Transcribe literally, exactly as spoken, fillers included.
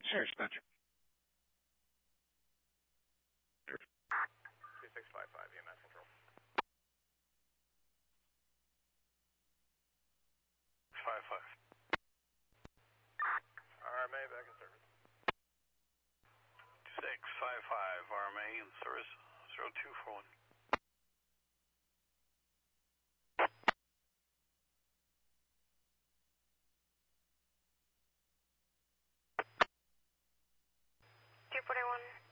Sure, dispatcher. two six five five, E M S control. five five. R M A back in service. two six five five, R M A in service, zero two four one. two forty-one.